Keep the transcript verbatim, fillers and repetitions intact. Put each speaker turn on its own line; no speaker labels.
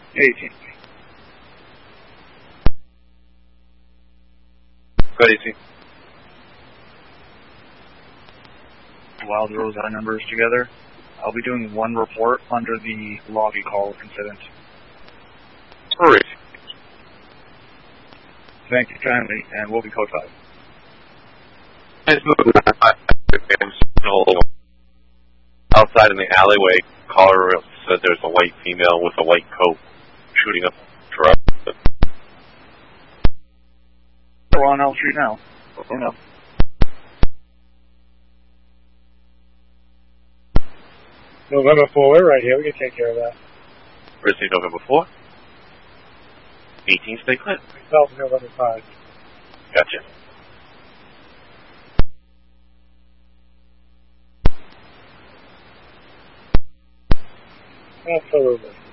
eighteen.
Good, eighteen.
While the Rosetta numbers together, I'll be doing one report under the lobby call incident.
Great.
Thank you kindly, and we'll be code five.
Outside in the alleyway, caller said there's a white female with a white coat shooting up a truck.
We're on L Street now. Oh, no.
November four, we're right here. We can take care of that.
Receive November four. eighteen, stay clear.
South November five.
Gotcha.
Absolutely.